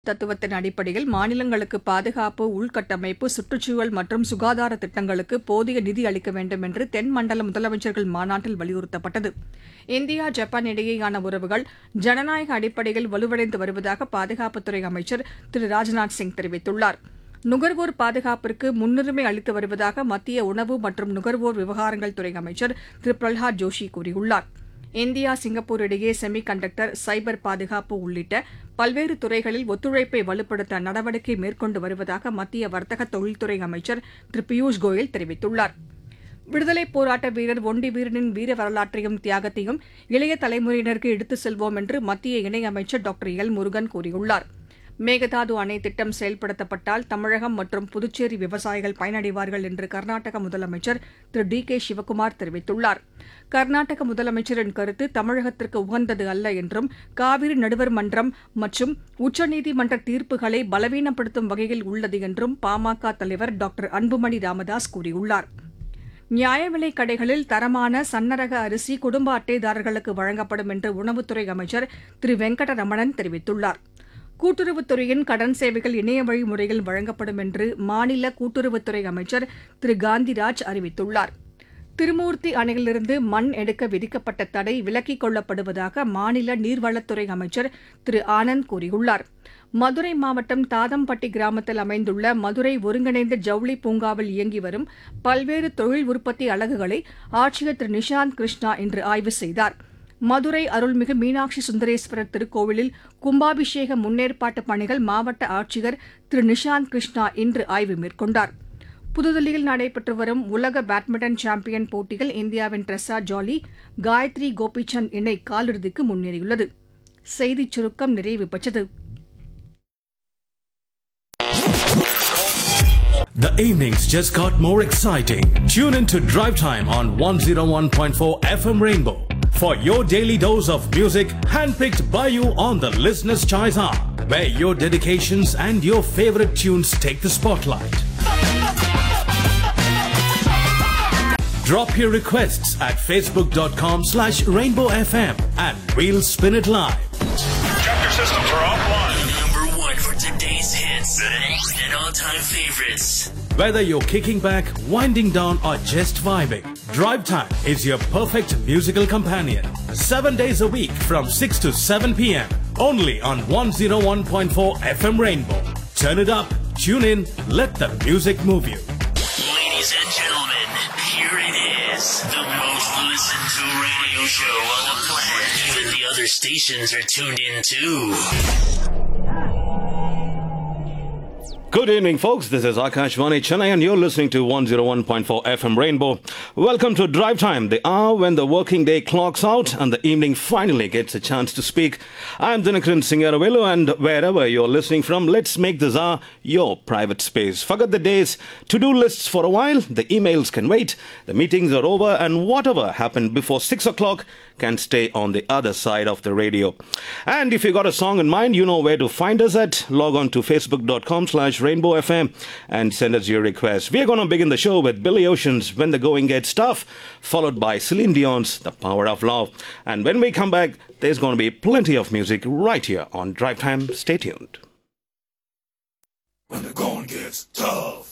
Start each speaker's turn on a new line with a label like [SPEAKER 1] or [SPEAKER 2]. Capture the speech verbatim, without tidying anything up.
[SPEAKER 1] தத்துவத்தின் அடிப்படையில் மாநிலங்களுக்கு பாதுகாப்பு, உள்கட்டமைப்பு, சுற்றுச்சூழல் மற்றும் சுகாதார திட்டங்களுக்கு போதிய நிதி அளிக்க வேண்டும் என்று தென் மண்டல முதலமைச்சர்கள் மாநாட்டில் வலியுறுத்தப்பட்டது. இந்தியா, ஜப்பான் இடையேயான உறவுகள் ஜனநாயக அடிப்படையில் வலுவடைந்து வருவதாக பாதுகாப்புத்துறை அமைச்சர் திரு ராஜ்நாத் சிங் தெரிவித்துள்ளார். நுகர்வோர் பாதுகாப்பிற்கு முன்னுரிமை அளித்து வருவதாக மத்திய உணவு மற்றும் நுகர்வோர் விவகாரங்கள் துறை அமைச்சர் திரு பிரல்ஹாத் ஜோஷி கூறியுள்ளார். இந்தியா, சிங்கப்பூர் இடையே செமி கண்டக்டர், சைபர் பாதுகாப்பு உள்ளிட்ட பல்வேறு துறைகளில் ஒத்துழைப்பை வலுப்படுத்த நடவடிக்கை மேற்கொண்டு வருவதாக மத்திய வர்த்தக தொழில்துறை அமைச்சர் திரு பியூஷ் கோயல் தெரிவித்துள்ளார். விடுதலைப் போராட்ட வீரர் ஒண்டி வீரனின் வீர வரலாற்றையும் தியாகத்தையும் இளைய தலைமுறையினருக்கு எடுத்துச் செல்வோம் என்று மத்திய இணையமைச்சர் டாக்டர் எல் முருகன் கூறியுள்ளார். மேகதாது அணை திட்டம் செயல்படுத்தப்பட்டால் தமிழகம் மற்றும் புதுச்சேரி விவசாயிகள் பயனடைவார்கள் என்று கர்நாடக முதலமைச்சர் திரு டி கே சிவக்குமார் தெரிவித்துள்ளார். கர்நாடக முதலமைச்சரின் கருத்து தமிழகத்திற்கு உகந்தது அல்ல என்றும், காவிரி நடுவர் மன்றம் மற்றும் உச்சநீதிமன்ற தீர்ப்புகளை பலவீனப்படுத்தும் வகையில் உள்ளது என்றும் பாமக தலைவர் டாக்டர் அன்புமணி ராமதாஸ் கூறியுள்ளார். நியாய விலைக் கடைகளில் தரமான சன்னரக அரிசி குடும்ப அட்டைதாரர்களுக்கு வழங்கப்படும் என்று உணவுத்துறை அமைச்சர் திரு வெங்கடரமணன் தெரிவித்துள்ளார். கூட்டுறவுத்துறையின் கடன் சேவைகள் இணையவழி முறையில் வழங்கப்படும் என்று மாநில கூட்டுறவுத்துறை அமைச்சர் திரு காந்திராஜ் அறிவித்துள்ளார். திருமூர்த்தி அணையிலிருந்து மண் எடுக்க விதிக்கப்பட்ட தடை விலக்கிக் கொள்ளப்படுவதாக மாநில நீர்வளத்துறை அமைச்சர் திரு ஆனந்த் கூறியுள்ளார். மதுரை மாவட்டம் தாதம்பட்டி கிராமத்தில் அமைந்துள்ள மதுரை ஒருங்கிணைந்த ஜவுளி பூங்காவில் இயங்கி வரும் பல்வேறு தொழில் உற்பத்தி அலகுகளை ஆட்சியர் திரு நிஷாந்த் கிருஷ்ணா இன்று ஆய்வு செய்தார். மதுரை அருள்மிகு மீனாட்சி சுந்தரேஸ்வரர் திருக்கோவிலில் கும்பாபிஷேக முன்னேற்பாட்டு பணிகள் மாவட்ட ஆட்சியர் திரு நிஷாந்த் கிருஷ்ணா இன்று ஆய்வு மேற்கொண்டார். புதுதில்லியில் நடைபெற்று வரும் உலக பேட்மிண்டன் சாம்பியன் போட்டியில் இந்தியாவின் ட்ரெஸா ஜாலி, காயத்ரி கோபிசந்த் இணை காலிறுதிக்கு முன்னேறியுள்ளது. செய்திச் சுருக்கம் நிறைவு பெற்றது.
[SPEAKER 2] The evenings just got more exciting. Tune in to Drive Time on one oh one point four F M Rainbow for your daily dose of music handpicked by you on the Listener's Choice Hour, where your dedications and your favorite tunes take the spotlight. Drop your requests at facebook.com slash rainbow FM and we'll spin it live.
[SPEAKER 3] Check your systems are offline.
[SPEAKER 4] Number one for today's hits and all-time favorites.
[SPEAKER 2] Whether you're kicking back, winding down or just vibing, Drive Time is your perfect musical companion. Seven days a week from six to seven p.m. Only on one oh one point four F M Rainbow. Turn it up, tune in, let the music move you.
[SPEAKER 4] Ladies and gentlemen, here it is. The most listened to radio show on the planet. Even the other stations are tuned in too.
[SPEAKER 5] Good evening, folks. This is Akashvani Chennai, and you're listening to one oh one point four F M Rainbow. Welcome to Drive Time, the hour when the working day clocks out and the evening finally gets a chance to speak. I'm Dinakaran Singaravellu, and wherever you're listening from, let's make this hour your private space. Forget the days to-do lists for a while. The emails can wait. The meetings are over, and whatever happened before six o'clock can stay on the other side of the radio. And if you got a song in mind, you know where to find us at. Log on to facebook.com slash rainbow FM and send us your request. We're going to begin the show with Billy Ocean's When the Going Gets Tough, followed by Celine Dion's The Power of Love. And when we come back, there's going to be plenty of music right here on Drive Time. Stay tuned.
[SPEAKER 3] When the going gets tough.